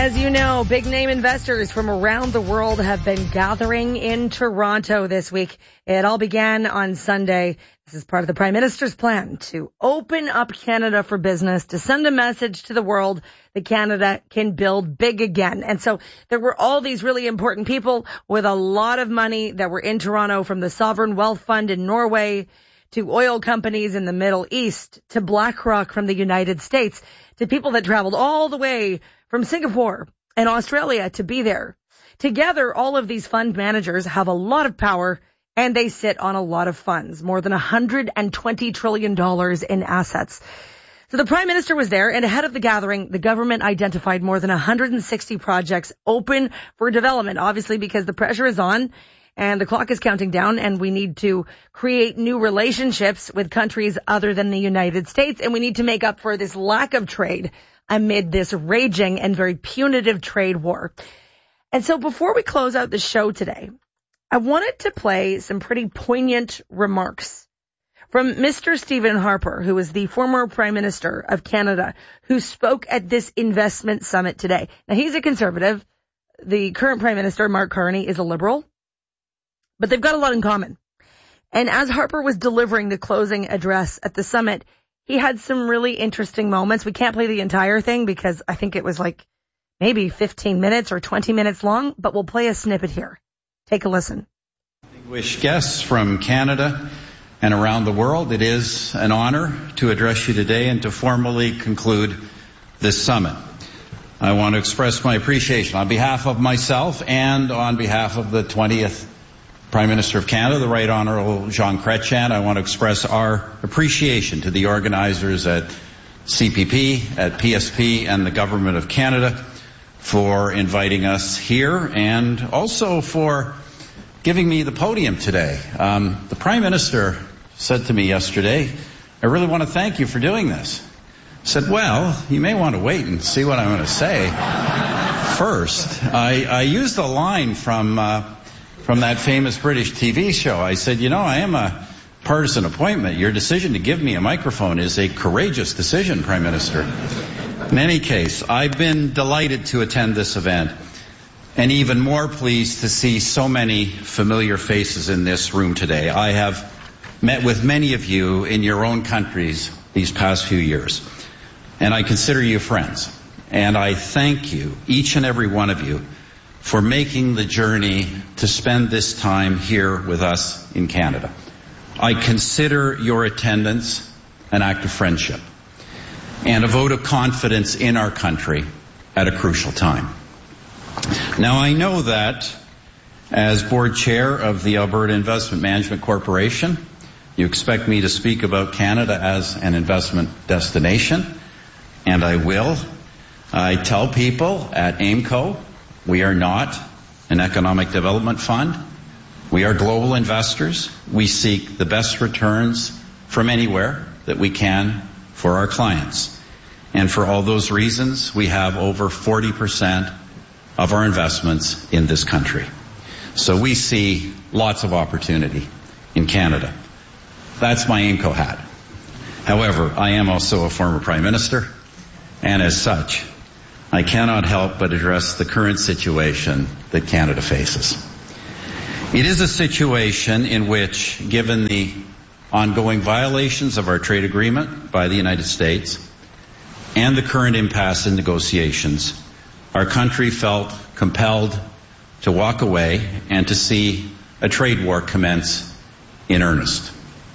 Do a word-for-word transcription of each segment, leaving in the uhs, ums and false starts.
As you know, big name investors from around the world have been gathering in Toronto this week. It all began on Sunday. This is part of the Prime Minister's plan to open up Canada for business, to send a message to the world that Canada can build big again. And so there were all these really important people with a lot of money that were in Toronto, from the Sovereign Wealth Fund in Norway to oil companies in the Middle East to BlackRock from the United States to people that traveled all the way from Singapore and Australia to be there. Together, all of these fund managers have a lot of power, and they sit on a lot of funds, more than one hundred twenty trillion dollars in assets. So the Prime Minister was there, and ahead of the gathering, the government identified more than one hundred sixty projects open for development, obviously because the pressure is on and the clock is counting down, and we need to create new relationships with countries other than the United States, and we need to make up for this lack of trade amid this raging and very punitive trade war. And so before we close out the show today, I wanted to play some pretty poignant remarks from Mister Stephen Harper, who is the former Prime Minister of Canada, who spoke at this investment summit today. Now, he's a conservative. The current Prime Minister, Mark Carney, is a liberal, but they've got a lot in common. And as Harper was delivering the closing address at the summit, he had some really interesting moments. We can't play the entire thing because I think it was like maybe fifteen minutes or twenty minutes long, but we'll play a snippet here. Take a listen. Distinguished guests from Canada and around the world, it is an honor to address you today and to formally conclude this summit. I want to express my appreciation on behalf of myself and on behalf of the twentieth Prime Minister of Canada, the Right Honourable Jean Chrétien. I want to express our appreciation to the organizers at C P P, at P S P, and the Government of Canada for inviting us here and also for giving me the podium today. Um, the Prime Minister said to me yesterday, "I really want to thank you for doing this." I said, "Well, you may want to wait and see what I'm going to say first." I, I used a line from uh, from that famous British T V show. I said, "You know, I am a partisan appointment. Your decision to give me a microphone is a courageous decision, Prime Minister." In any case, I've been delighted to attend this event, and even more pleased to see so many familiar faces in this room today. I have met with many of you in your own countries these past few years, and I consider you friends. And I thank you, each and every one of you, for making the journey to spend this time here with us in Canada. I consider your attendance an act of friendship and a vote of confidence in our country at a crucial time. Now, I know that as board chair of the Alberta Investment Management Corporation, you expect me to speak about Canada as an investment destination, and I will. I tell people at AIMCO, we are not an economic development fund. We are global investors. We seek the best returns from anywhere that we can for our clients. And for all those reasons, we have over forty percent of our investments in this country. So we see lots of opportunity in Canada. That's my AIMCO hat. However, I am also a former Prime Minister, and as such, I cannot help but address the current situation that Canada faces. It is a situation in which, given the ongoing violations of our trade agreement by the United States and the current impasse in negotiations, our country felt compelled to walk away and to see a trade war commence in earnest.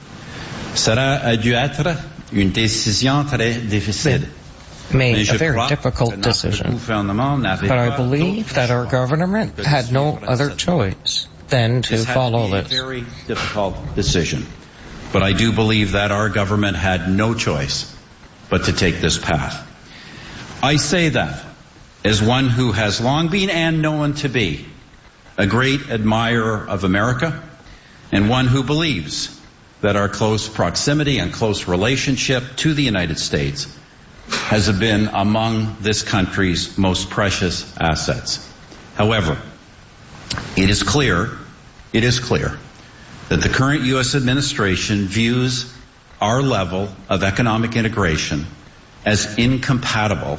Cela a dû être une décision très difficile. Made a very difficult decision, but I believe that our government had no other choice than to follow this. It had to be a very difficult decision, but I do believe that our government had no choice but to take this path. I say that as one who has long been and known to be a great admirer of America, and one who believes that our close proximity and close relationship to the United States has been among this country's most precious assets. However, it is clear, it is clear that the current U S administration views our level of economic integration as incompatible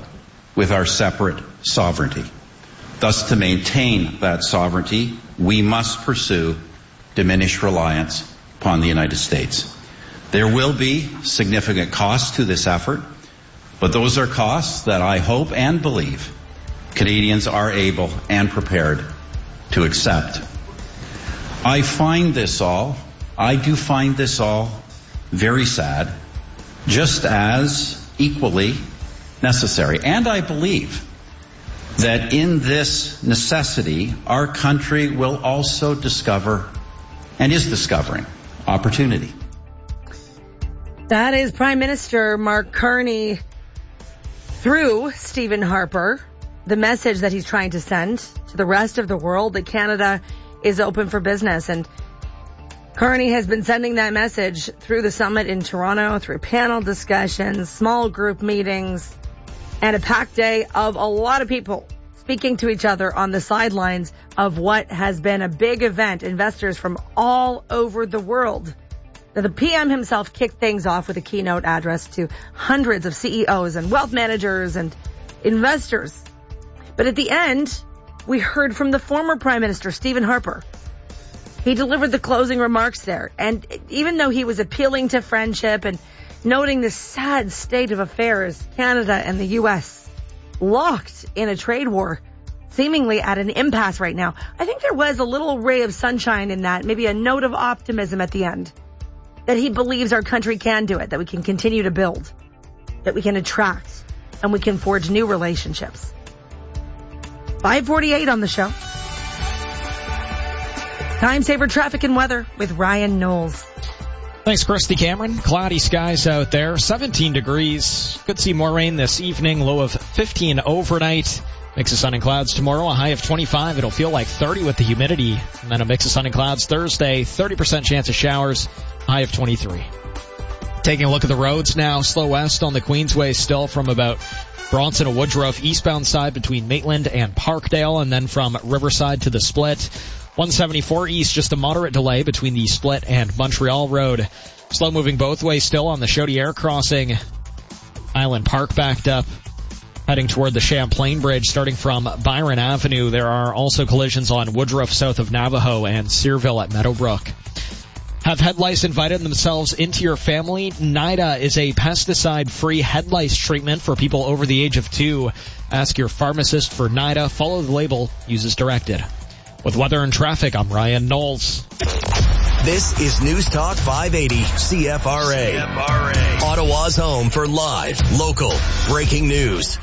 with our separate sovereignty. Thus, to maintain that sovereignty, we must pursue diminished reliance upon the United States. There will be significant costs to this effort, but those are costs that I hope and believe Canadians are able and prepared to accept. I find this all, I do find this all very sad, just as equally necessary. And I believe that in this necessity, our country will also discover and is discovering opportunity. That is Prime Minister Mark Carney through Stephen Harper, the message that he's trying to send to the rest of the world that Canada is open for business. And Carney has been sending that message through the summit in Toronto, through panel discussions, small group meetings, and a packed day of a lot of people speaking to each other on the sidelines of what has been a big event. Investors from all over the world. Now, the P M himself kicked things off with a keynote address to hundreds of C E Os and wealth managers and investors. But at the end, we heard from the former Prime Minister, Stephen Harper. He delivered the closing remarks there. And even though he was appealing to friendship and noting the sad state of affairs, Canada and the U S locked in a trade war, seemingly at an impasse right now, I think there was a little ray of sunshine in that, maybe a note of optimism at the end, that he believes our country can do it, that we can continue to build, that we can attract, and we can forge new relationships. five forty-eight on the show. Time saver traffic and weather with Ryan Knowles. Thanks, Christy Cameron. Cloudy skies out there, seventeen degrees. Could see more rain this evening, low of fifteen overnight. Mix of sun and clouds tomorrow, a high of twenty-five. It'll feel like thirty with the humidity. And then a mix of sun and clouds Thursday, thirty percent chance of showers, high of twenty-three. Taking a look at the roads now, slow west on the Queensway still from about Bronson to Woodruff, eastbound side between Maitland and Parkdale, and then from Riverside to the Split. one seventy-four east, just a moderate delay between the Split and Montreal Road. Slow moving both ways still on the Chaudière crossing. Island Park backed up. Heading toward the Champlain Bridge, starting from Byron Avenue. There are also collisions on Woodruff south of Navajo and Searville at Meadowbrook. Have head lice invited themselves into your family? NIDA is a pesticide-free head lice treatment for people over the age of two. Ask your pharmacist for NIDA. Follow the label. Use as directed. With weather and traffic, I'm Ryan Knowles. This is News Talk five eighty C F R A. C F R A. Ottawa's home for live, local, breaking news.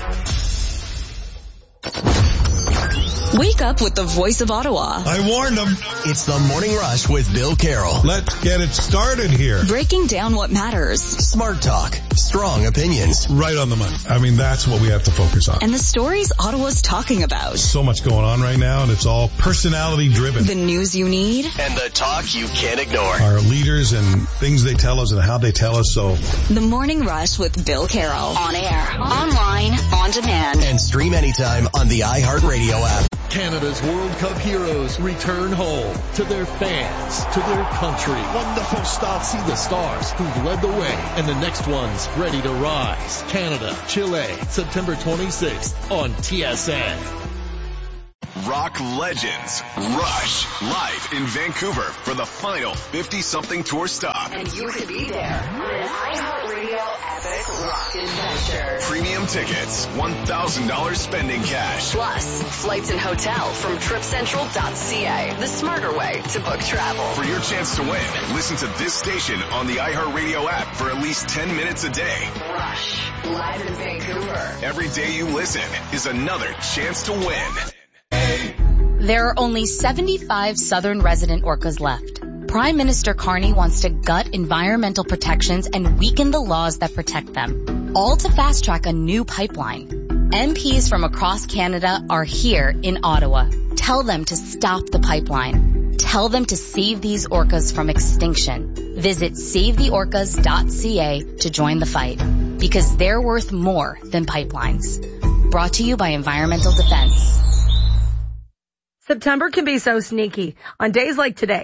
Wake up with the voice of Ottawa. I warned them. It's the Morning Rush with Bill Carroll. Let's get it started here. Breaking down what matters. Smart talk. Strong opinions. Right on the money. I mean, that's what we have to focus on. And the stories Ottawa's talking about. So much going on right now, and it's all personality driven. The news you need. And the talk you can't ignore. Our leaders and things they tell us and how they tell us so. The Morning Rush with Bill Carroll. On air, online, on demand. And stream anytime on the iHeartRadio app. Canada's World Cup heroes return home to their fans, to their country. Wonderful start. See the stars who've led the way and the next ones ready to rise. Canada, Chile, September twenty-sixth on T S N. Rock Legends Rush live in Vancouver for the final fifty-something tour stop. And you could be there on an iHeartRadio Epic Rock Adventure. Premium tickets, one thousand dollars spending cash. Plus, flights and hotel from trip central dot c a, the smarter way to book travel. For your chance to win, listen to this station on the iHeartRadio app for at least ten minutes a day. Rush, live in Vancouver. Every day you listen is another chance to win. There are only seventy-five southern resident orcas left. Prime Minister Carney wants to gut environmental protections and weaken the laws that protect them, all to fast-track a new pipeline. M Ps from across Canada are here in Ottawa. Tell them to stop the pipeline. Tell them to save these orcas from extinction. Visit save the orcas dot c a to join the fight, because they're worth more than pipelines. Brought to you by Environmental Defense. September can be so sneaky. On days like today,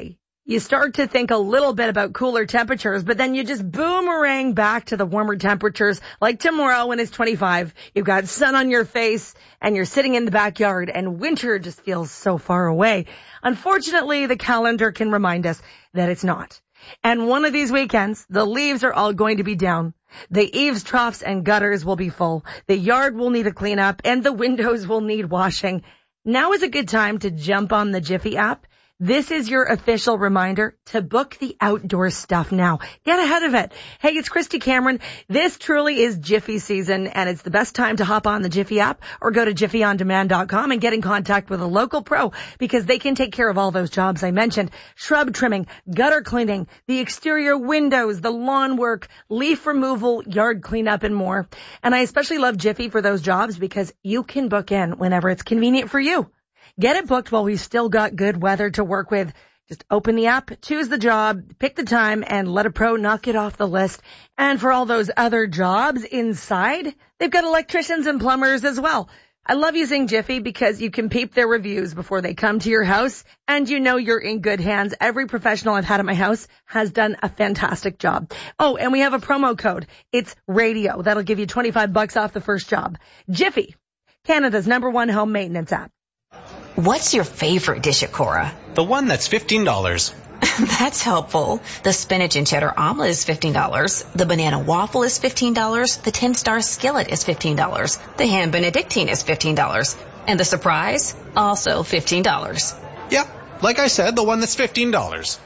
you start to think a little bit about cooler temperatures, but then you just boomerang back to the warmer temperatures. Like tomorrow when it's twenty-five, you've got sun on your face and you're sitting in the backyard and winter just feels so far away. Unfortunately, the calendar can remind us that it's not. And one of these weekends, the leaves are all going to be down. The eaves, troughs, and gutters will be full. The yard will need a cleanup and the windows will need washing. Now is a good time to jump on the Jiffy app. This is your official reminder to book the outdoor stuff now. Get ahead of it. Hey, it's Christy Cameron. This truly is Jiffy season, and it's the best time to hop on the Jiffy app or go to jiffy on demand dot com and get in contact with a local pro because they can take care of all those jobs I mentioned. Shrub trimming, gutter cleaning, the exterior windows, the lawn work, leaf removal, yard cleanup, and more. And I especially love Jiffy for those jobs because you can book in whenever it's convenient for you. Get it booked while we've still got good weather to work with. Just open the app, choose the job, pick the time, and let a pro knock it off the list. And for all those other jobs inside, they've got electricians and plumbers as well. I love using Jiffy because you can peep their reviews before they come to your house, and you know you're in good hands. Every professional I've had at my house has done a fantastic job. Oh, and we have a promo code. It's radio. That'll give you twenty-five bucks off the first job. Jiffy, Canada's number one home maintenance app. What's your favorite dish at Cora? The one that's fifteen dollars. That's helpful. The spinach and cheddar omelet is fifteen dollars. The banana waffle is fifteen dollars. The ten-star skillet is fifteen dollars. The ham benedictine is fifteen dollars. And the surprise? Also fifteen dollars. Yep, like I said, the one that's fifteen dollars.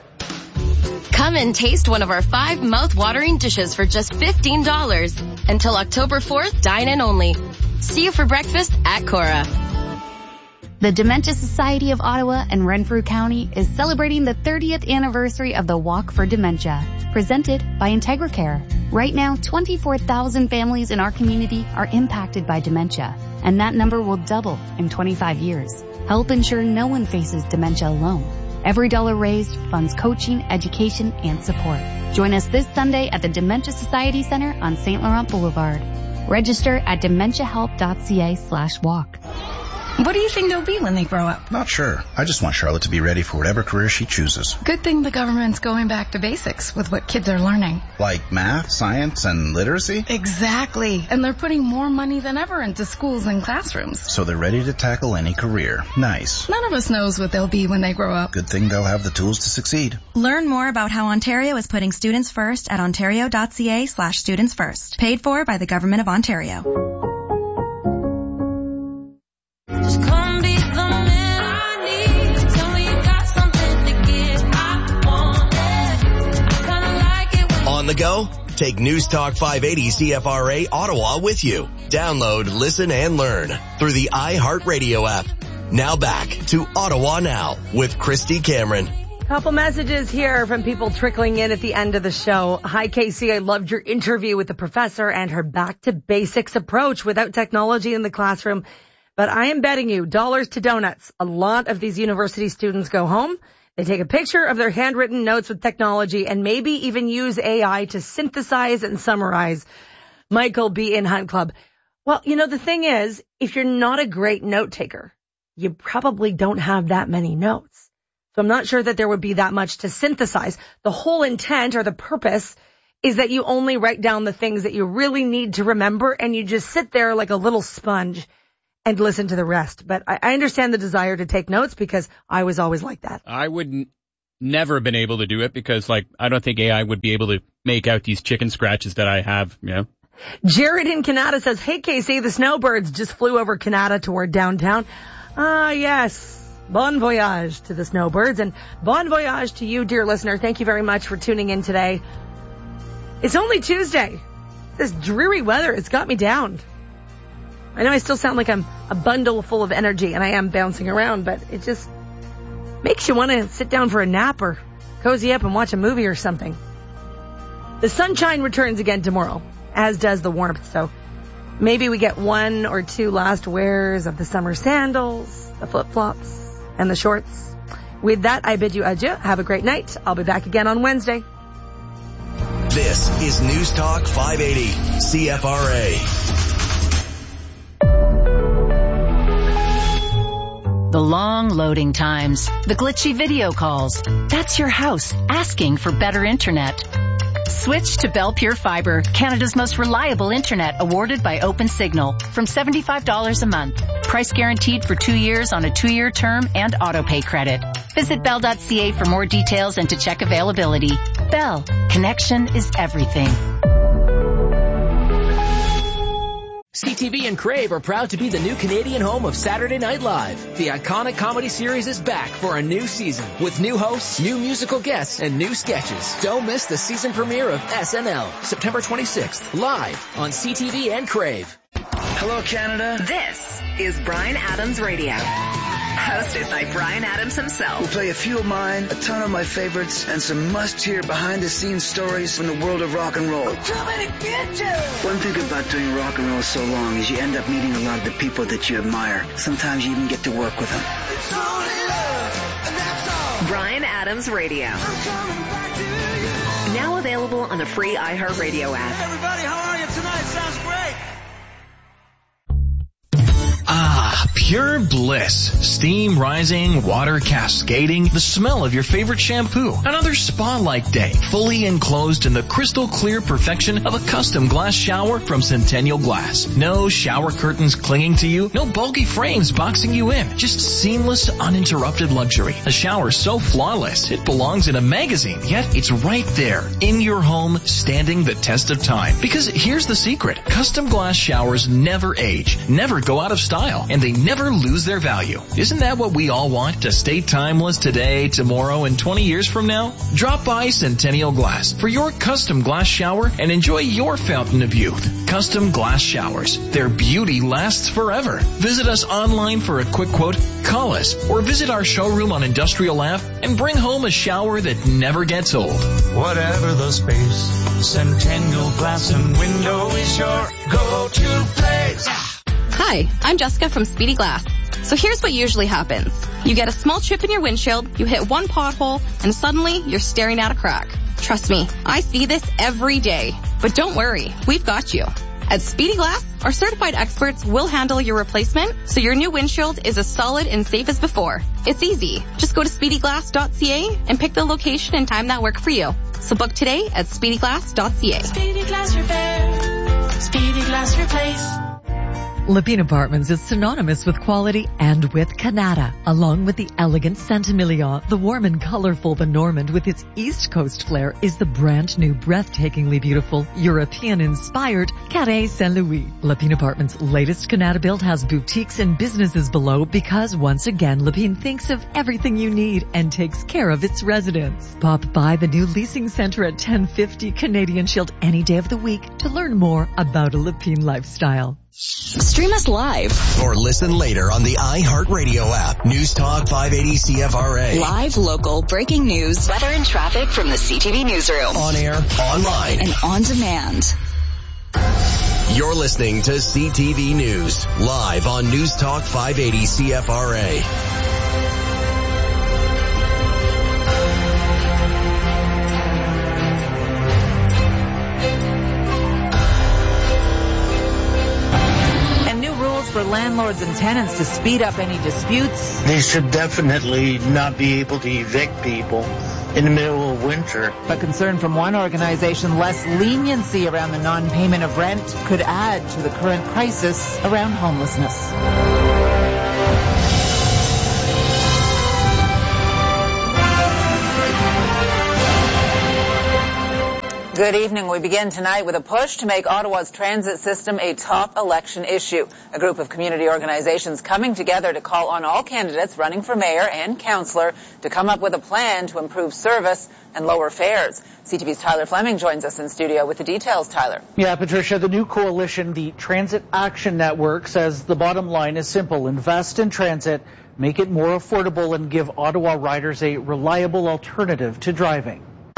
Come and taste one of our five mouth-watering dishes for just fifteen dollars. Until October fourth, dine in only. See you for breakfast at Cora. The Dementia Society of Ottawa and Renfrew County is celebrating the thirtieth anniversary of the Walk for Dementia, presented by IntegraCare. Right now, twenty-four thousand families in our community are impacted by dementia, and that number will double in twenty-five years. Help ensure no one faces dementia alone. Every dollar raised funds coaching, education, and support. Join us this Sunday at the Dementia Society Center on Saint Laurent Boulevard. Register at dementiahelp.ca slash walk. What do you think they'll be when they grow up? Not sure. I just want Charlotte to be ready for whatever career she chooses. Good thing the government's going back to basics with what kids are learning. Like math, science, and literacy? Exactly. And they're putting more money than ever into schools and classrooms. So they're ready to tackle any career. Nice. None of us knows what they'll be when they grow up. Good thing they'll have the tools to succeed. Learn more about how Ontario is putting students first at ontario.ca slash students first. Paid for by the Government of Ontario. On the go? Take News Talk five eighty C F R A Ottawa with you. Download, listen, and learn through the iHeartRadio app. Now back to Ottawa Now with Christy Cameron. Couple messages here from people trickling in at the end of the show. Hi, Casey. I loved your interview with the professor and her back-to-basics approach without technology in the classroom. But I am betting you dollars to donuts. A lot of these university students go home. They take a picture of their handwritten notes with technology and maybe even use A I to synthesize and summarize. Michael B. in Hunt Club. Well, you know, the thing is, if you're not a great note taker, you probably don't have that many notes. So I'm not sure that there would be that much to synthesize. The whole intent or the purpose is that you only write down the things that you really need to remember and you just sit there like a little sponge and listen to the rest. But I, I understand the desire to take notes because I was always like that. I would n- never been able to do it because, like, I don't think A I would be able to make out these chicken scratches that I have, you know. Jared in Canada says, hey, Casey, the snowbirds just flew over Canada toward downtown. Ah, yes. Bon voyage to the snowbirds and bon voyage to you, dear listener. Thank you very much for tuning in today. It's only Tuesday. This dreary weather has got me down. I know I still sound like I'm a bundle full of energy and I am bouncing around, but it just makes you want to sit down for a nap or cozy up and watch a movie or something. The sunshine returns again tomorrow, as does the warmth, so maybe we get one or two last wears of the summer sandals, the flip-flops, and the shorts. With that, I bid you adieu. Have a great night. I'll be back again on Wednesday. This is News Talk five eighty C F R A. The long long loading times, the glitchy video calls. That's your house asking for better internet. Switch to Bell Pure Fiber, Canada's most reliable internet, awarded by OpenSignal, from seventy-five dollars a month. Price guaranteed for two years on a two-year term and auto-pay credit. Visit bell dot c a for more details and to check availability. Bell, connection is everything. C T V and Crave are proud to be the new Canadian home of Saturday Night Live. The iconic comedy series is back for a new season with new hosts, new musical guests, and new sketches. Don't miss the season premiere of S N L, September twenty-sixth, live on C T V and Crave. Hello, Canada. This is Bryan Adams Radio. Hosted by Bryan Adams himself. We'll play a few of mine, a ton of my favorites, and some must-hear behind-the-scenes stories from the world of rock and roll. One thing about doing rock and roll so long is you end up meeting a lot of the people that you admire. Sometimes you even get to work with them. Bryan Adams Radio. Now available on the free iHeartRadio app. Everybody, how are you tonight? Sounds great. Ah, pure bliss. Steam rising, water cascading, the smell of your favorite shampoo. Another spa-like day, fully enclosed in the crystal clear perfection of a custom glass shower from Centennial Glass. No shower curtains clinging to you, no bulky frames boxing you in. Just seamless, uninterrupted luxury. A shower so flawless, it belongs in a magazine, yet it's right there, in your home, standing the test of time. Because here's the secret. Custom glass showers never age, never go out of style, and they never lose their value. Isn't that what we all want? To stay timeless today, tomorrow, and twenty years from now? Drop by Centennial Glass for your custom glass shower and enjoy your fountain of youth. Custom glass showers. Their beauty lasts forever. Visit us online for a quick quote, call us, or visit our showroom on Industrial Ave and bring home a shower that never gets old. Whatever the space, Centennial Glass and Window is your go-to place. Hi, I'm Jessica from Speedy Glass. So here's what usually happens. You get a small chip in your windshield, you hit one pothole, and suddenly you're staring at a crack. Trust me, I see this every day. But don't worry, we've got you. At Speedy Glass, our certified experts will handle your replacement so your new windshield is as solid and safe as before. It's easy. Just go to speedy glass dot c a and pick the location and time that work for you. So book today at speedy glass dot c a. Speedy Glass Repair. Speedy Glass Replace. Lepine Apartments is synonymous with quality and with Canada. Along with the elegant Saint-Emilion, the warm and colorful The Normand with its East Coast flair is the brand new, breathtakingly beautiful, European-inspired Carré Saint-Louis. Lepine Apartments' latest Canada build has boutiques and businesses below because once again, Lepine thinks of everything you need and takes care of its residents. Pop by the new leasing center at ten fifty Canadian Shield any day of the week to learn more about a Lepine lifestyle. Stream us live. Or listen later on the iHeartRadio app. News Talk five eighty C F R A. Live, local, breaking news, weather and traffic from the C T V newsroom. On air, online, and on demand. You're listening to C T V News, live on News Talk five eighty C F R A. For landlords and tenants to speed up any disputes. They should definitely not be able to evict people in the middle of winter. But concern from one organization, less leniency around the non-payment of rent could add to the current crisis around homelessness. Good evening. We begin tonight with a push to make Ottawa's transit system a top election issue. A group of community organizations coming together to call on all candidates running for mayor and councillor to come up with a plan to improve service and lower fares. C T V's Tyler Fleming joins us in studio with the details. Tyler. Yeah, Patricia, the new coalition, the Transit Action Network, says the bottom line is simple. Invest in transit, make it more affordable, and give Ottawa riders a reliable alternative to driving.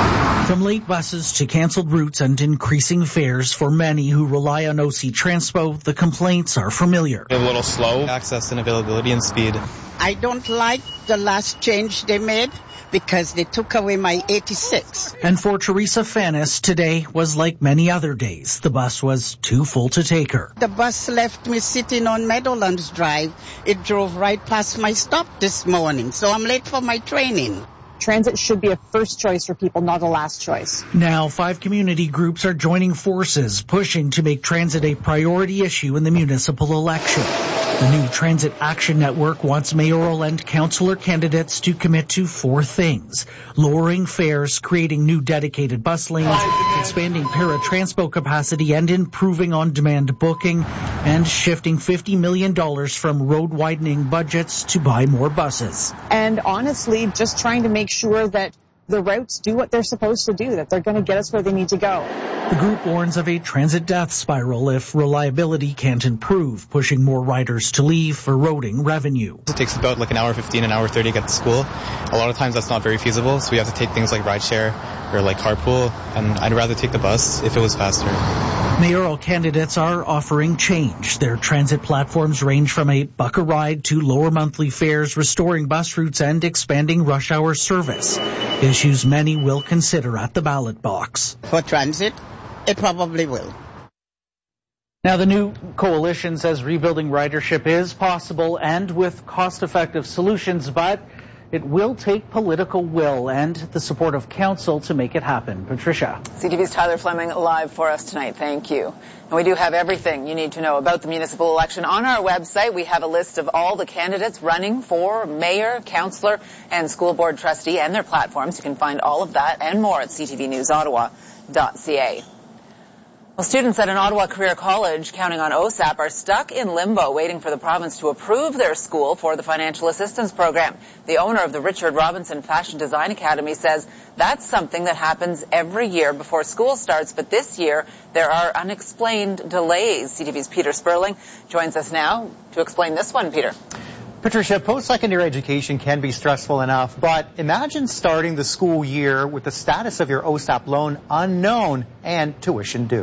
From late buses to canceled routes and increasing fares, for many who rely on O C Transpo, the complaints are familiar. A little slow, access and availability and speed. I don't like the last change they made because they took away my eighty-six. And for Teresa Fanis, today was like many other days. The bus was too full to take her. The bus left me sitting on Meadowlands Drive. It drove right past my stop this morning, so I'm late for my training. Transit should be a first choice for people, not a last choice. Now, five community groups are joining forces, pushing to make transit a priority issue in the municipal election. The new Transit Action Network wants mayoral and councillor candidates to commit to four things: lowering fares, creating new dedicated bus lanes, expanding para-transpo capacity and improving on-demand booking, and shifting fifty million dollars from road widening budgets to buy more buses. And honestly, just trying to make sure that the routes do what they're supposed to do, that they're going to get us where they need to go. The group warns of a transit death spiral if reliability can't improve, pushing more riders to leave, eroding revenue. It takes about like an hour fifteen, an hour thirty to get to school. A lot of times that's not very feasible, so we have to take things like rideshare or like carpool, and I'd rather take the bus if it was faster. Mayoral candidates are offering change. Their transit platforms range from a buck a ride to lower monthly fares, restoring bus routes and expanding rush hour service. Issues many will consider at the ballot box. For transit, it probably will. Now, the new coalition says rebuilding ridership is possible and with cost-effective solutions, but it will take political will and the support of council to make it happen. Patricia. C T V's Tyler Fleming live for us tonight. Thank you. And we do have everything you need to know about the municipal election on our website. We have a list of all the candidates running for mayor, councillor, and school board trustee and their platforms. You can find all of that and more at c t v news ottawa dot c a. Well, students at an Ottawa Career College counting on O S A P are stuck in limbo waiting for the province to approve their school for the financial assistance program. The owner of the Richard Robinson Fashion Design Academy says that's something that happens every year before school starts, but this year there are unexplained delays. C T V's Peter Sperling joins us now to explain this one. Peter. Patricia, post-secondary education can be stressful enough, but imagine starting the school year with the status of your O S A P loan unknown and tuition due.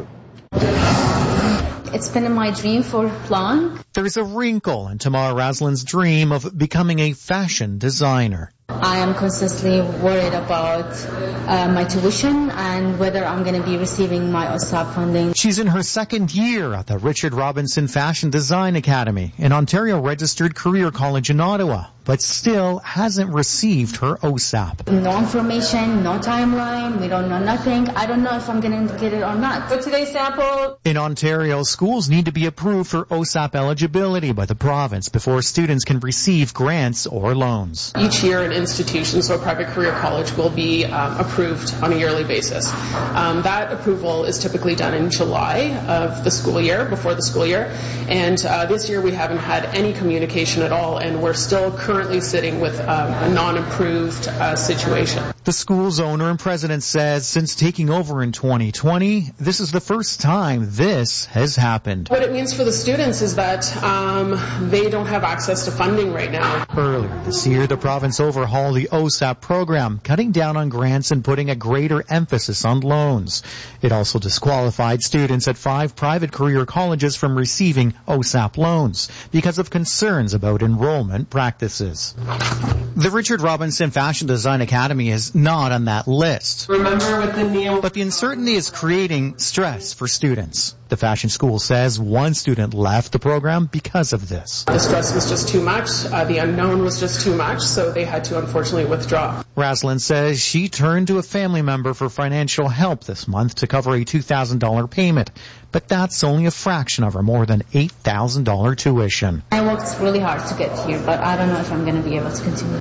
It's been in my dream for long. There's a wrinkle in Tamara Raslin's dream of becoming a fashion designer. I am constantly worried about uh, my tuition and whether I'm going to be receiving my O S A P funding. She's in her second year at the Richard Robinson Fashion Design Academy, an Ontario-registered career college in Ottawa, but still hasn't received her O S A P. No information, no timeline, we don't know nothing. I don't know if I'm going to get it or not. For today's sample... In Ontario, schools need to be approved for O S A P eligibility by the province before students can receive grants or loans. Each year an institution, so a private career college, will be um, approved on a yearly basis. Um, that approval is typically done in July of the school year, before the school year, and uh, this year we haven't had any communication at all, and we're still currently sitting with um, a non-approved uh, situation. The school's owner and president says since taking over in twenty twenty, this is the first time this has happened. What it means for the students is that um, they don't have access to funding right now. Earlier this year, the province overhauled the O S A P program, cutting down on grants and putting a greater emphasis on loans. It also disqualified students at five private career colleges from receiving O S A P loans because of concerns about enrollment practices. The Richard Robinson Fashion Design Academy is not on that list. Remember with the neo... But the uncertainty is creating stress for students. The fashion school says one student left the program because of this. The stress was just too much. Uh, the unknown was just too much, so they had to unfortunately withdraw. Raslin says she turned to a family member for financial help this month to cover a two thousand dollars payment, but that's only a fraction of her more than eight thousand dollars tuition. I worked really hard to get here, but I don't know if I'm going to be able to continue.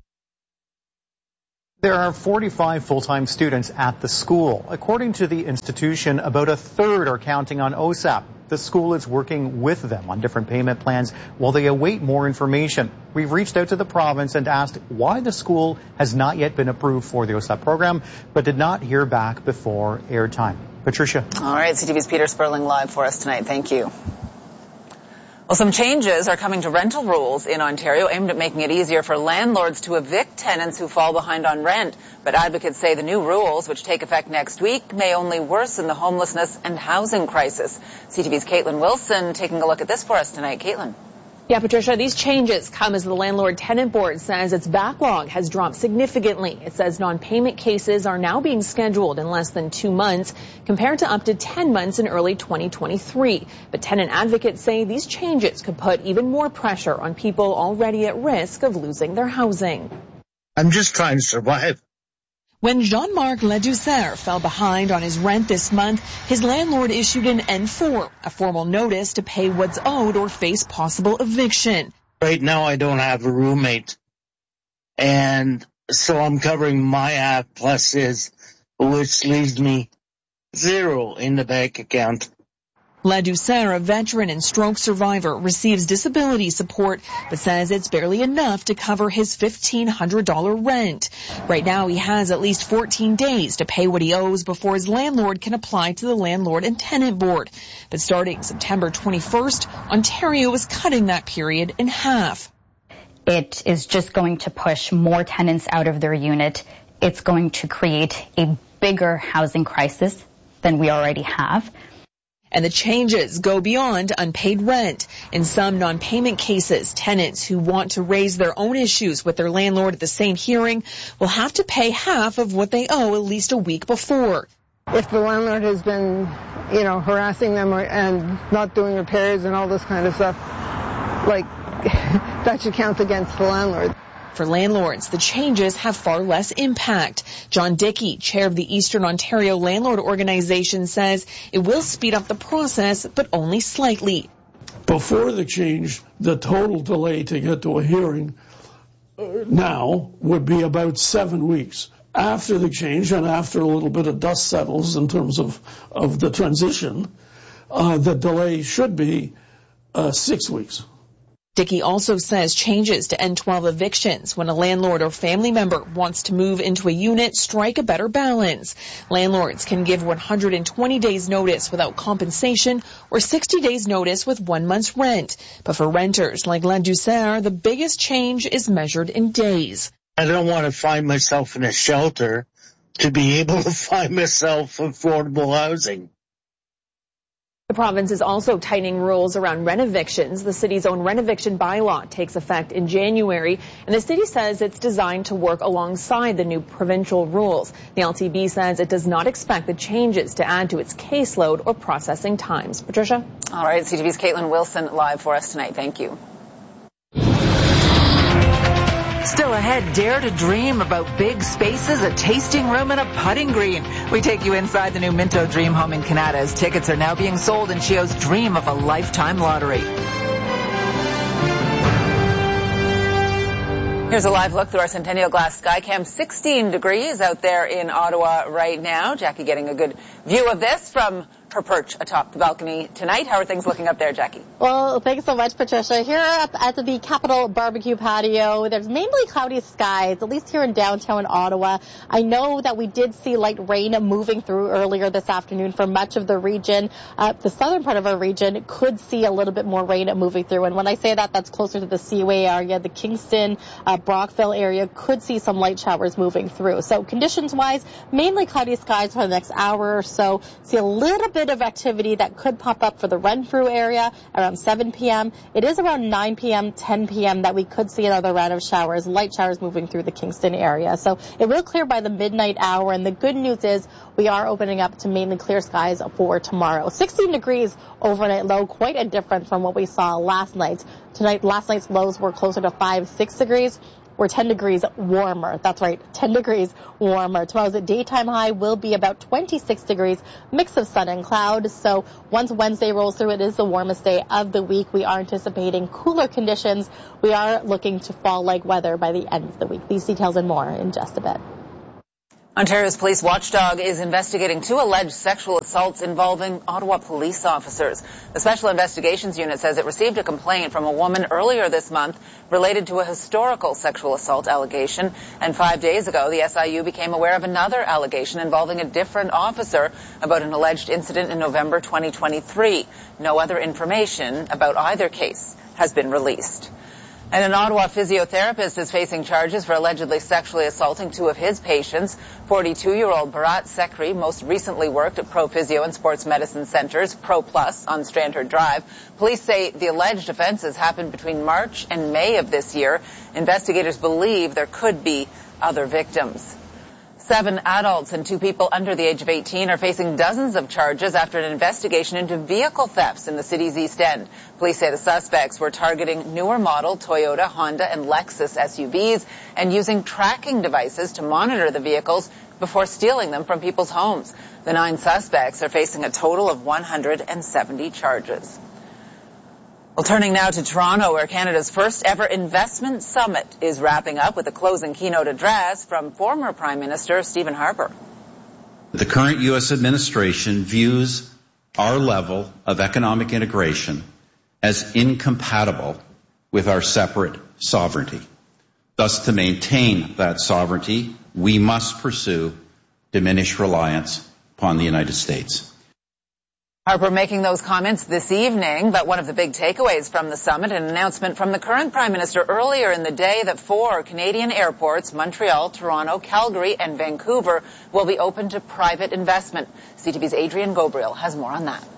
There are forty-five full-time students at the school. According to the institution, about a third are counting on O S A P. The school is working with them on different payment plans while they await more information. We've reached out to the province and asked why the school has not yet been approved for the O S A P program, but did not hear back before airtime. Patricia. All right, C T V's Peter Sperling live for us tonight. Thank you. Well, some changes are coming to rental rules in Ontario aimed at making it easier for landlords to evict tenants who fall behind on rent. But advocates say the new rules, which take effect next week, may only worsen the homelessness and housing crisis. C T V's Caitlin Wilson taking a look at this for us tonight. Caitlin. Yeah, Patricia, these changes come as the Landlord Tenant Board says its backlog has dropped significantly. It says non-payment cases are now being scheduled in less than two months compared to up to ten months in early twenty twenty-three. But tenant advocates say these changes could put even more pressure on people already at risk of losing their housing. I'm just trying to survive. When Jean-Marc Ladouceur fell behind on his rent this month, his landlord issued an N four, a formal notice to pay what's owed or face possible eviction. Right now I don't have a roommate, and so I'm covering my half plus his, which leaves me zero in the bank account. Ladouceur, a veteran and stroke survivor, receives disability support, but says it's barely enough to cover his fifteen hundred dollars rent. Right now, he has at least fourteen days to pay what he owes before his landlord can apply to the Landlord and Tenant Board. But starting September twenty-first, Ontario is cutting that period in half. It is just going to push more tenants out of their unit. It's going to create a bigger housing crisis than we already have. And the changes go beyond unpaid rent. In some non-payment cases, tenants who want to raise their own issues with their landlord at the same hearing will have to pay half of what they owe at least a week before. If the landlord has been, you know, harassing them or, and not doing repairs and all this kind of stuff, like, that should count against the landlord. For landlords, the changes have far less impact. John Dickey, chair of the Eastern Ontario Landlord Organization, says it will speed up the process, but only slightly. Before the change, the total delay to get to a hearing uh, now would be about seven weeks. After the change and after a little bit of dust settles in terms of, of the transition, uh, the delay should be uh, six weeks. Dickey also says changes to N twelve evictions when a landlord or family member wants to move into a unit strike a better balance. Landlords can give one hundred twenty days notice without compensation or sixty days notice with one month's rent. But for renters like Ladouceur, the biggest change is measured in days. I don't want to find myself in a shelter to be able to find myself affordable housing. The province is also tightening rules around rent evictions. The city's own rent eviction bylaw takes effect in January, and the city says it's designed to work alongside the new provincial rules. The L T B says it does not expect the changes to add to its caseload or processing times. Patricia? All right, C T V's Caitlin Wilson live for us tonight. Thank you. Still ahead, dare to dream about big spaces, a tasting room, and a putting green. We take you inside the new Minto Dream Home in Canada as tickets are now being sold in Chio's Dream of a Lifetime lottery. Here's a live look through our Centennial Glass Skycam. sixteen degrees out there in Ottawa right now. Jackie getting a good view of this from her perch atop the balcony tonight. How are things looking up there, Jackie? Well, thanks so much, Patricia. Here up at the Capitol Barbecue Patio, there's mainly cloudy skies, at least here in downtown Ottawa. I know that we did see light rain moving through earlier this afternoon for much of the region. Uh, the southern part of our region could see a little bit more rain moving through. And when I say that, that's closer to the Seaway area. The Kingston, uh, Brockville area could see some light showers moving through. So conditions-wise, mainly cloudy skies for the next hour or so. See a little bit of activity that could pop up for the Renfrew area around seven p.m. It is around nine p.m., ten p.m. that we could see another round of showers, light showers moving through the Kingston area. So it will clear by the midnight hour, and the good news is we are opening up to mainly clear skies for tomorrow. sixteen degrees overnight low, quite a difference from what we saw last night. Tonight, last night's lows were closer to five, six degrees. We're ten degrees warmer. That's right, ten degrees warmer. Tomorrow's daytime high will be about twenty-six degrees, mix of sun and cloud. So once Wednesday rolls through, it is the warmest day of the week. We are anticipating cooler conditions. We are looking to fall-like weather by the end of the week. These details and more in just a bit. Ontario's police watchdog is investigating two alleged sexual assaults involving Ottawa police officers. The Special Investigations Unit says it received a complaint from a woman earlier this month related to a historical sexual assault allegation. And five days ago, the S I U became aware of another allegation involving a different officer about an alleged incident in November twenty twenty-three. No other information about either case has been released. And an Ottawa physiotherapist is facing charges for allegedly sexually assaulting two of his patients. forty-two-year-old Bharat Sekri most recently worked at Pro Physio and Sports Medicine Centers, Pro Plus, on Strandherd Drive. Police say the alleged offenses happened between March and May of this year. Investigators believe there could be other victims. Seven adults and two people under the age of eighteen are facing dozens of charges after an investigation into vehicle thefts in the city's East End. Police say the suspects were targeting newer model Toyota, Honda, and Lexus S U Vs and using tracking devices to monitor the vehicles before stealing them from people's homes. The nine suspects are facing a total of one hundred seventy charges. Well, turning now to Toronto, where Canada's first ever investment summit is wrapping up with a closing keynote address from former Prime Minister Stephen Harper. The current U S administration views our level of economic integration as incompatible with our separate sovereignty. Thus, to maintain that sovereignty, we must pursue diminished reliance upon the United States. Harper making those comments this evening, but one of the big takeaways from the summit, an announcement from the current Prime Minister earlier in the day that four Canadian airports, Montreal, Toronto, Calgary, and Vancouver, will be open to private investment. C T V's Adrian Gabriel has more on that.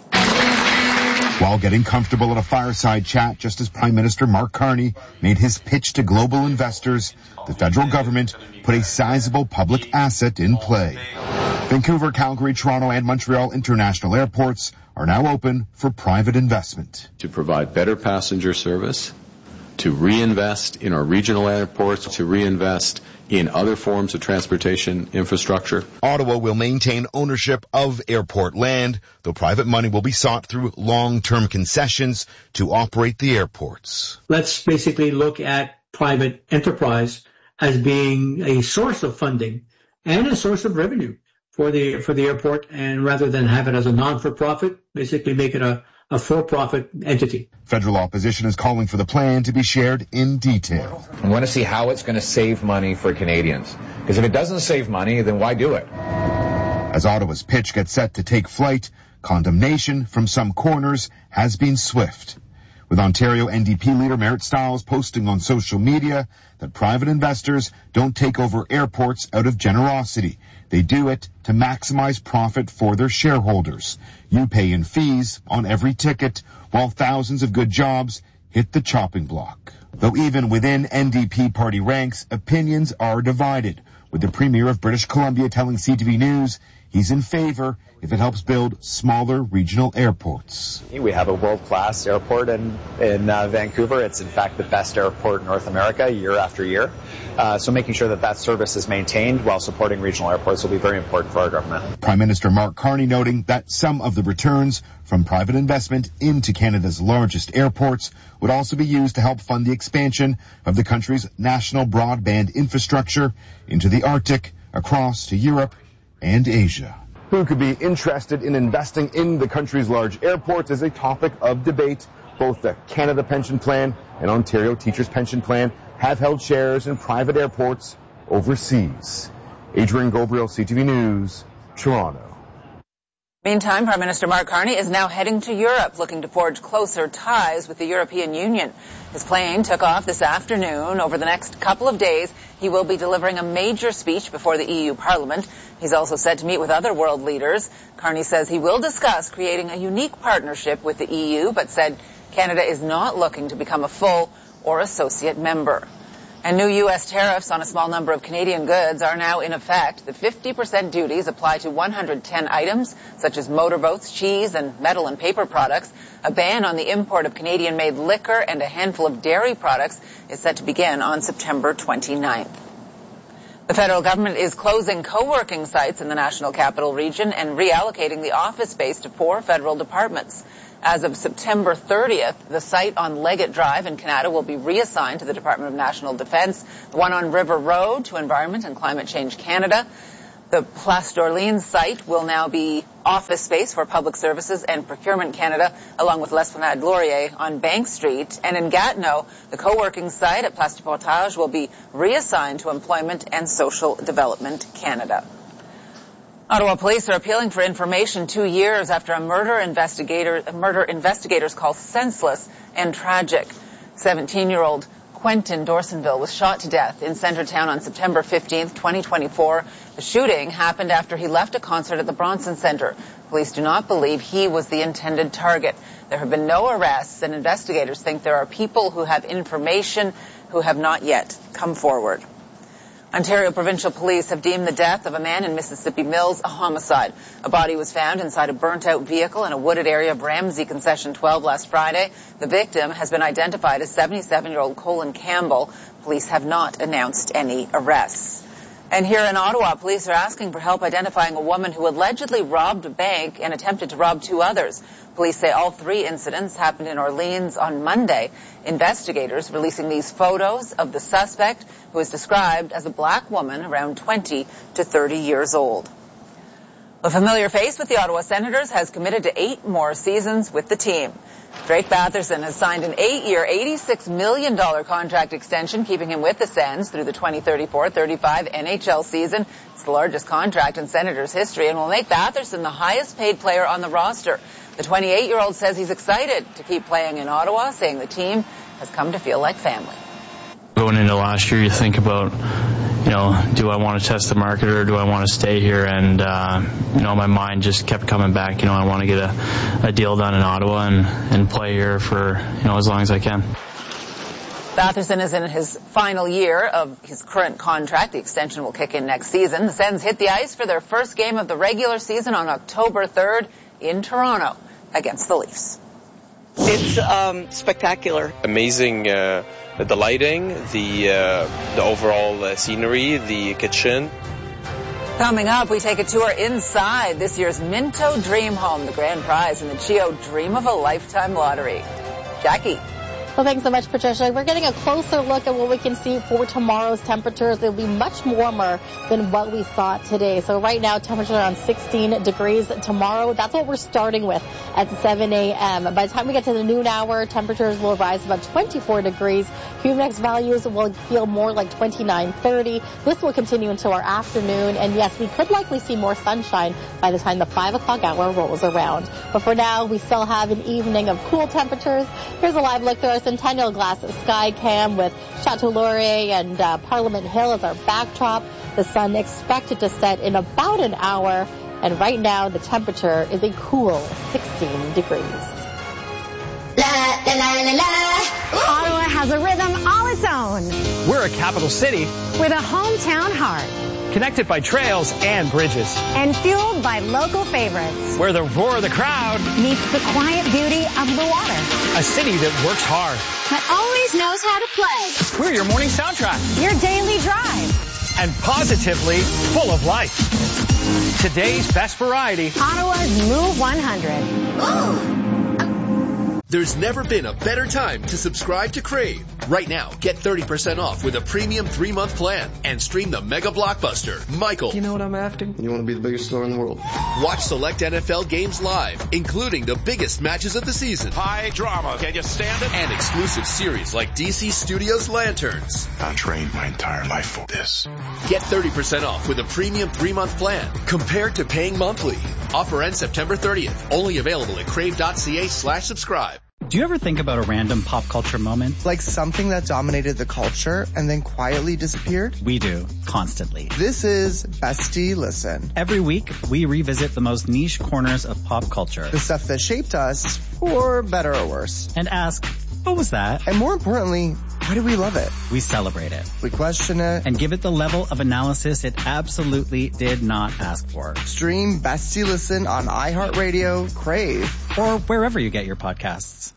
While getting comfortable at a fireside chat just as Prime Minister Mark Carney made his pitch to global investors, the federal government put a sizable public asset in play. Vancouver, Calgary, Toronto, and Montreal international airports are now open for private investment. To provide better passenger service, to reinvest in our regional airports, to reinvest in other forms of transportation infrastructure. Ottawa will maintain ownership of airport land, though private money will be sought through long-term concessions to operate the airports. Let's basically look at private enterprise as being a source of funding and a source of revenue for the for the airport, and rather than have it as a non-for-profit, basically make it a, a for-profit entity. Federal opposition is calling for the plan to be shared in detail. I want to see how it's going to save money for Canadians. Because if it doesn't save money, then why do it? As Ottawa's pitch gets set to take flight, condemnation from some corners has been swift, with Ontario N D P leader Merritt Stiles posting on social media that private investors don't take over airports out of generosity. They do it to maximize profit for their shareholders. You pay in fees on every ticket, while thousands of good jobs hit the chopping block. Though even within N D P party ranks, opinions are divided, with the Premier of British Columbia telling C T V News he's in favor if it helps build smaller regional airports. We have a world-class airport in, in uh, Vancouver. It's in fact the best airport in North America year after year. Uh, so making sure that that service is maintained while supporting regional airports will be very important for our government. Prime Minister Mark Carney noting that some of the returns from private investment into Canada's largest airports would also be used to help fund the expansion of the country's national broadband infrastructure into the Arctic, across to Europe and Asia. Who could be interested in investing in the country's large airports is a topic of debate. Both the Canada Pension Plan and Ontario Teachers Pension Plan have held shares in private airports overseas. Adrian Gabriel, C T V News, Toronto. Meantime, Prime Minister Mark Carney is now heading to Europe, looking to forge closer ties with the European Union. His plane took off this afternoon. Over the next couple of days, he will be delivering a major speech before the E U Parliament. He's also set to meet with other world leaders. Carney says he will discuss creating a unique partnership with the E U, but said Canada is not looking to become a full or associate member. And new U S tariffs on a small number of Canadian goods are now in effect. The fifty percent duties apply to one hundred ten items, such as motorboats, cheese, and metal and paper products. A ban on the import of Canadian-made liquor and a handful of dairy products is set to begin on September twenty-ninth. The federal government is closing co-working sites in the National Capital Region and reallocating the office space to four federal departments. As of September thirtieth, the site on Leggett Drive in Canada will be reassigned to the Department of National Defence, the one on River Road to Environment and Climate Change Canada, The Place d'Orleans site will now be office space for Public Services and Procurement Canada, along with L'Esplanade Laurier on Bank Street. And in Gatineau, the co-working site at Place du Portage will be reassigned to Employment and Social Development Canada. Ottawa police are appealing for information two years after a murder investigator, murder investigators call senseless and tragic. seventeen-year-old Quentin Dorsonville was shot to death in Centretown on September fifteenth, twenty twenty-four. The shooting happened after he left a concert at the Bronson Centre. Police do not believe he was the intended target. There have been no arrests, and investigators think there are people who have information who have not yet come forward. Ontario Provincial Police have deemed the death of a man in Mississippi Mills a homicide. A body was found inside a burnt-out vehicle in a wooded area of Ramsey Concession twelve last Friday. The victim has been identified as seventy-seven-year-old Colin Campbell. Police have not announced any arrests. And here in Ottawa, police are asking for help identifying a woman who allegedly robbed a bank and attempted to rob two others. Police say all three incidents happened in Orleans on Monday. Investigators releasing these photos of the suspect, who is described as a black woman around twenty to thirty years old. A familiar face with the Ottawa Senators has committed to eight more seasons with the team. Drake Batherson has signed an eight-year, eighty-six million dollars contract extension, keeping him with the Sens through the twenty thirty-four thirty-five N H L season. It's the largest contract in Senators history and will make Batherson the highest-paid player on the roster. The twenty-eight-year-old says he's excited to keep playing in Ottawa, saying the team has come to feel like family. Going into last year, you think about, you know, do I want to test the market or do I want to stay here? And, uh, you know, my mind just kept coming back. You know, I want to get a, a deal done in Ottawa and, and play here for, you know, as long as I can. Batherson is in his final year of his current contract. The extension will kick in next season. The Sens hit the ice for their first game of the regular season on October third in Toronto against the Leafs. It's um, spectacular. Amazing, uh, the lighting, the uh, the overall uh, scenery, the kitchen. Coming up, we take a tour inside this year's Minto Dream Home, the grand prize in the Chio Dream of a Lifetime lottery. Jackie. Well, thanks so much, Patricia. We're getting a closer look at what we can see for tomorrow's temperatures. They'll be much warmer than what we saw today. So right now, temperature around sixteen degrees. Tomorrow, that's what we're starting with at seven a.m. By the time we get to the noon hour, temperatures will rise about twenty-four degrees. Humidex values will feel more like twenty-nine, thirty. This will continue until our afternoon. And yes, we could likely see more sunshine by the time the five o'clock hour rolls around. But for now, we still have an evening of cool temperatures. Here's a live look through our Centennial Glass Sky Cam with Chateau Laurier and uh, Parliament Hill as our backdrop. The sun expected to set in about an hour, and right now the temperature is a cool sixteen degrees. La, la, la, la, la. Ottawa has a rhythm all its own. We're a capital city with a hometown heart. Connected by trails and bridges. And fueled by local favorites. Where the roar of the crowd meets the quiet beauty of the water. A city that works hard. But always knows how to play. We're your morning soundtrack. Your daily drive. And positively full of life. Today's best variety. Ottawa's Move one hundred. Ooh. There's never been a better time to subscribe to Crave. Right now, get thirty percent off with a premium three-month plan and stream the mega blockbuster, Michael. You know what I'm after? You want to be the biggest star in the world. Watch select N F L games live, including the biggest matches of the season. High drama, can you stand it? And exclusive series like D C Studios Lanterns. I trained my entire life for this. Get thirty percent off with a premium three-month plan compared to paying monthly. Offer ends September thirtieth. Only available at crave.ca slash subscribe. Do you ever think about a random pop culture moment? Like something that dominated the culture and then quietly disappeared? We do, constantly. This is Bestie Listen. Every week, we revisit the most niche corners of pop culture. The stuff that shaped us, for better or worse. And ask, what was that? And more importantly, why do we love it? We celebrate it. We question it. And give it the level of analysis it absolutely did not ask for. Stream Bestie Listen on iHeartRadio, Crave, or wherever you get your podcasts.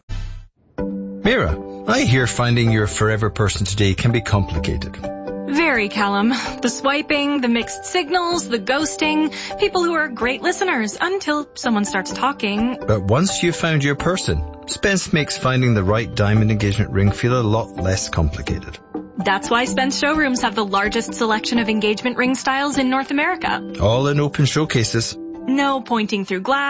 Mira, I hear finding your forever person today can be complicated. Very, Callum. The swiping, the mixed signals, the ghosting, people who are great listeners until someone starts talking. But once you've found your person, Spence makes finding the right diamond engagement ring feel a lot less complicated. That's why Spence showrooms have the largest selection of engagement ring styles in North America. All in open showcases. No pointing through glass.